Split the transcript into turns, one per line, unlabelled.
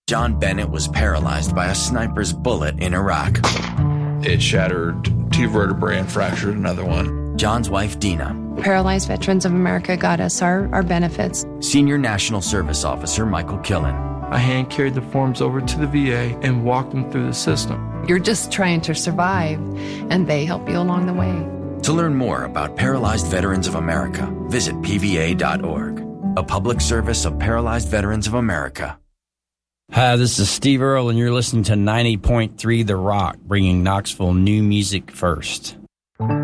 John Bennett was paralyzed by a sniper's bullet in Iraq.
It shattered 2 vertebrae and fractured another one.
John's wife, Dina.
Paralyzed Veterans of America got us our benefits.
Senior National Service Officer Michael Killen.
I hand carried the forms over to the VA and walked them through the system.
You're just trying to survive, and they help you along the way.
To learn more about Paralyzed Veterans of America, visit pva.org, a public service of Paralyzed Veterans of America.
Hi, this is Steve Earle, and you're listening to 90.3 The Rock, bringing Knoxville new music first.